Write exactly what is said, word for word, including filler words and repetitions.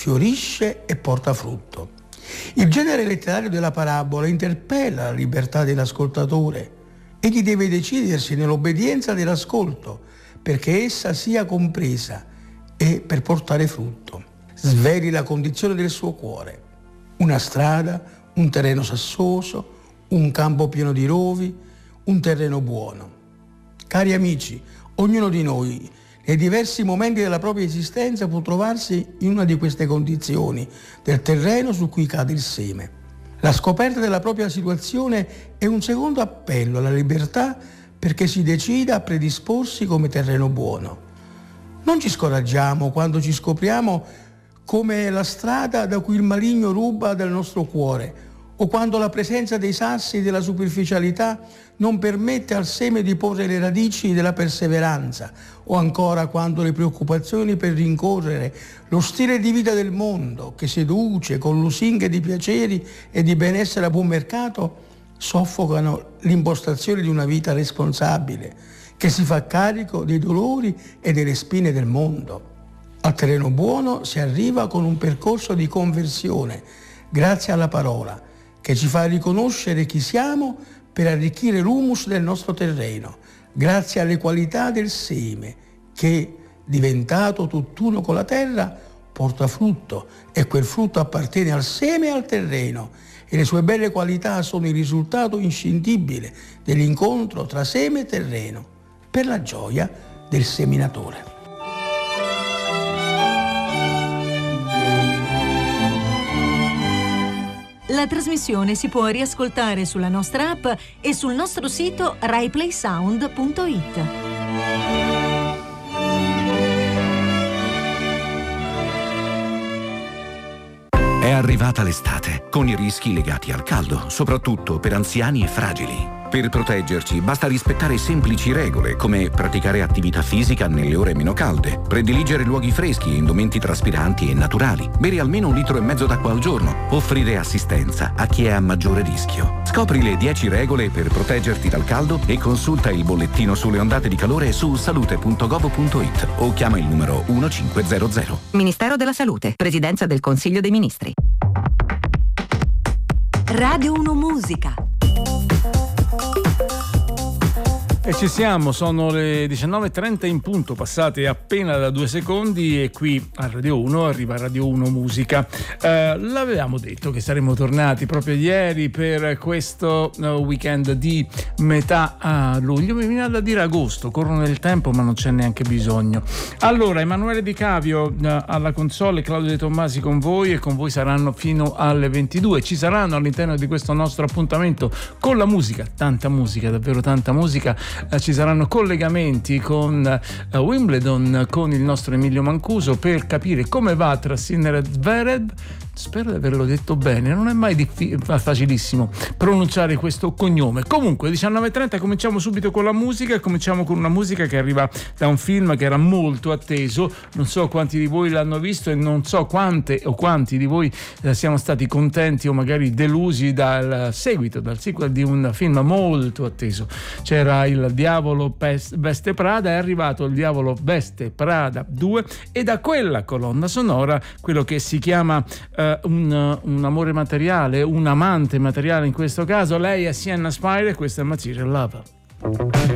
fiorisce e porta frutto. Il genere letterario della parabola interpella la libertà dell'ascoltatore. Egli deve decidersi nell'obbedienza dell'ascolto perché essa sia compresa e per portare frutto. Sveli la condizione del suo cuore. Una strada, un terreno sassoso, un campo pieno di rovi, un terreno buono. Cari amici, ognuno di noi nei diversi momenti della propria esistenza può trovarsi in una di queste condizioni del terreno su cui cade il seme. La scoperta della propria situazione è un secondo appello alla libertà perché si decida a predisporsi come terreno buono. Non ci scoraggiamo quando ci scopriamo come la strada da cui il maligno ruba dal nostro cuore, o quando la presenza dei sassi e della superficialità non permette al seme di porre le radici della perseveranza, o ancora quando le preoccupazioni per rincorrere lo stile di vita del mondo che seduce con lusinghe di piaceri e di benessere a buon mercato soffocano l'impostazione di una vita responsabile che si fa carico dei dolori e delle spine del mondo. Al terreno buono si arriva con un percorso di conversione grazie alla parola che ci fa riconoscere chi siamo per arricchire l'humus del nostro terreno, grazie alle qualità del seme che, diventato tutt'uno con la terra, porta frutto e quel frutto appartiene al seme e al terreno e le sue belle qualità sono il risultato inscindibile dell'incontro tra seme e terreno per la gioia del seminatore. La trasmissione si può riascoltare sulla nostra app e sul nostro sito rai play sound punto it. È arrivata l'estate, con i rischi legati al caldo, soprattutto per anziani e fragili. Per proteggerci basta rispettare semplici regole come praticare attività fisica nelle ore meno calde, prediligere luoghi freschi e indumenti traspiranti e naturali, bere almeno un litro e mezzo d'acqua al giorno, offrire assistenza a chi è a maggiore rischio. Scopri le dieci regole per proteggerti dal caldo e consulta il bollettino sulle ondate di calore su salute punto gov punto it o chiama il numero uno cinque zero zero. Ministero della Salute, Presidenza del Consiglio dei Ministri. Radio uno Musica. E ci siamo, sono le diciannove e trenta in punto, passate appena da due secondi e qui a Radio uno arriva Radio uno Musica. Eh, l'avevamo detto che saremmo tornati proprio ieri per questo uh, weekend di metà a luglio, mi viene da dire agosto, corrono nel tempo ma non c'è neanche bisogno. Allora, Emanuele Di Cavio uh, alla console, Claudio De Tommasi con voi e con voi saranno fino alle ventidue. Ci saranno all'interno di questo nostro appuntamento con la musica, tanta musica, davvero tanta musica. Uh, ci saranno collegamenti con uh, Wimbledon, con il nostro Emilio Mancuso per capire come va tra Sinner e Zverev. Spero di averlo detto bene, non è mai diffi- facilissimo pronunciare questo cognome. Comunque diciannove e trenta cominciamo subito con la musica, cominciamo con una musica che arriva da un film che era molto atteso, non so quanti di voi l'hanno visto e non so quante o quanti di voi eh, siamo stati contenti o magari delusi dal seguito, dal sequel di un film molto atteso. C'era Il Diavolo Veste Prada, è arrivato Il Diavolo Veste Prada due e da quella colonna sonora quello che si chiama eh, un, un amore materiale, un amante materiale in questo caso. Lei è Sienna Spire e questo è Material Love.